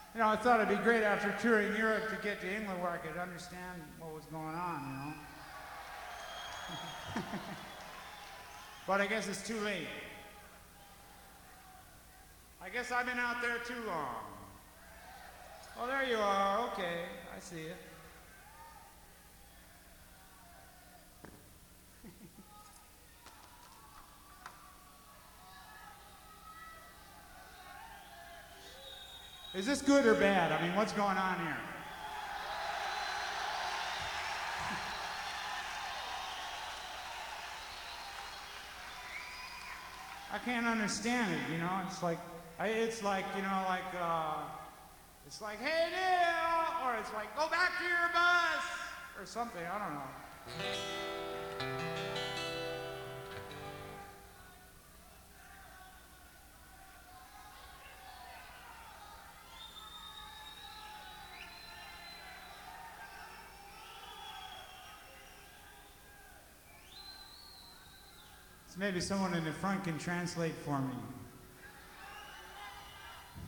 You know, I thought it'd be great after touring Europe to get to England where I could understand what was going on, you know? But I guess it's too late. I guess I've been out there too long. Oh, there you are. Okay, I see it. Is this good or bad? I mean, what's going on here? I can't understand it, you know? It's like, you know, it's like, hey, Neil! Or it's like, go back to your bus! Or something, I don't know. So maybe someone in the front can translate for me.